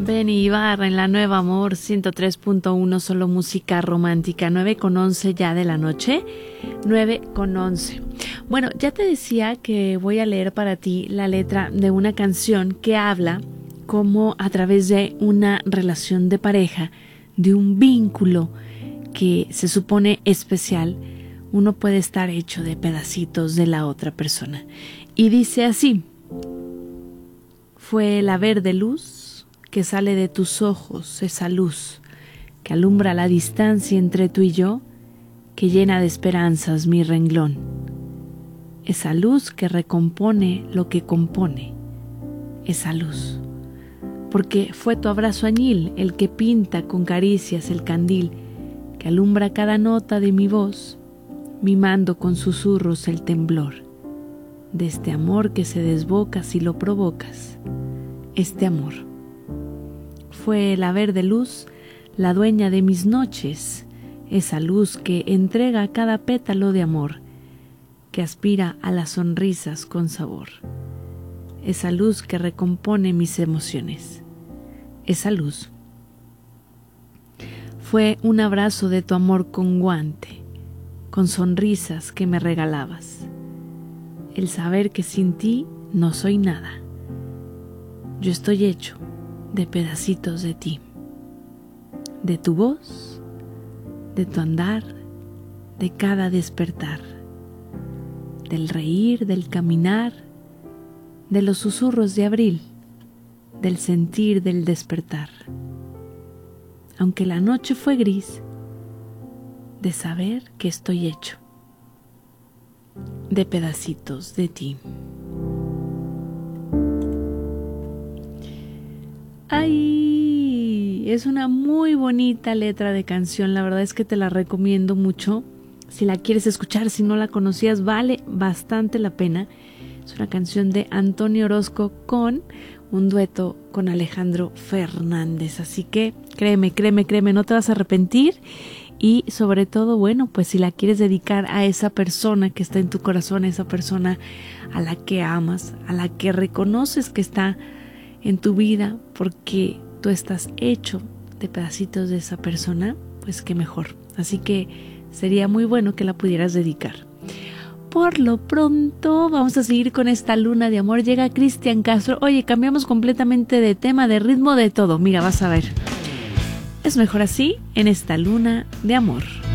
Benny Ibarra en la Nueva Amor 103.1, solo música romántica. 9:11 ya de la noche, 9:11. Bueno, ya te decía que voy a leer para ti la letra de una canción que habla cómo a través de una relación de pareja, de un vínculo que se supone especial, uno puede estar hecho de pedacitos de la otra persona. Y dice así: fue la verde luz que sale de tus ojos, esa luz que alumbra la distancia entre tú y yo, que llena de esperanzas mi renglón. Esa luz que recompone lo que compone, esa luz. Porque fue tu abrazo añil el que pinta con caricias el candil, que alumbra cada nota de mi voz, mimando con susurros el temblor de este amor que se desboca si lo provocas, este amor. Fue la verde luz, la dueña de mis noches, esa luz que entrega cada pétalo de amor, que aspira a las sonrisas con sabor, esa luz que recompone mis emociones, esa luz. Fue un abrazo de tu amor con guante, con sonrisas que me regalabas, el saber que sin ti no soy nada. Yo estoy hecho de pedacitos de ti, de tu voz, de tu andar, de cada despertar, del reír, del caminar, de los susurros de abril, del sentir del despertar. Aunque la noche fue gris, de saber que estoy hecho de pedacitos de ti. ¡Ay! Es una muy bonita letra de canción, la verdad es que te la recomiendo mucho. Si la quieres escuchar, si no la conocías, vale bastante la pena. Es una canción de Antonio Orozco con un dueto con Alejandro Fernández, así que créeme, no te vas a arrepentir. Y sobre todo, bueno, pues si la quieres dedicar a esa persona que está en tu corazón, a esa persona a la que amas, a la que reconoces que está en tu vida, porque tú estás hecho de pedacitos de esa persona, pues qué mejor. Así que sería muy bueno que la pudieras dedicar. Por lo pronto vamos a seguir con esta luna de amor. Llega Cristian Castro. Oye, cambiamos completamente de tema, de ritmo, de todo. Mira, vas a ver. Es mejor así en esta luna de amor.